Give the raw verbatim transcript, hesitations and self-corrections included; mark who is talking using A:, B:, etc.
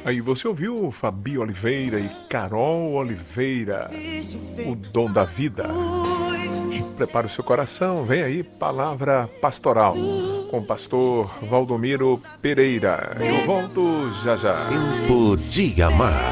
A: Aí você ouviu Fabi Oliveira e Carol Oliveira, o dom da vida. Prepare o seu coração, vem aí Palavra Pastoral, com o pastor Valdomiro Pereira. Eu volto já já.
B: Tempo de amar.